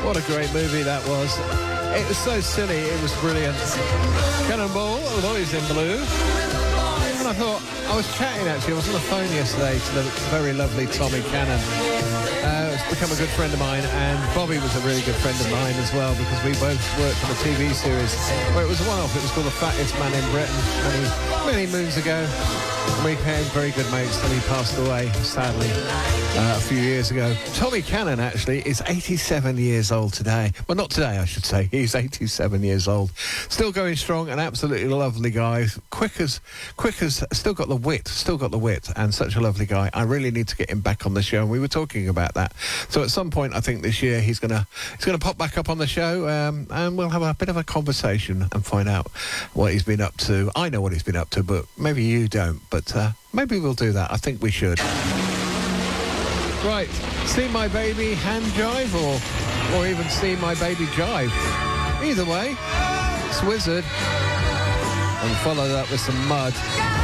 What a great movie that was. It was so silly, it was brilliant. Cannonball, with Always in Blue. And I thought, I was chatting actually, I was on the phone yesterday to the very lovely Tommy Cannon. It's become a good friend of mine, and Bobby was a really good friend of mine as well, because we both worked on a TV series where it was a one-off. It was called The Fattest Man in Britain many moons ago. And we became very good mates till he passed away, sadly, a few years ago. Tommy Cannon, actually, is 87 years old today. Well, not today, I should say. He's 87 years old. Still going strong, an absolutely lovely guy. Quick as, still got the wit, and such a lovely guy. I really need to get him back on the show, and we were talking about that. So at some point, I think this year, he's gonna pop back up on the show, and we'll have a bit of a conversation and find out what he's been up to. I know what he's been up to, but maybe you don't. But maybe we'll do that. I think we should. Right, See My Baby hand jive, or even See My Baby jive. Either way, it's Wizard. And follow that with some Mud.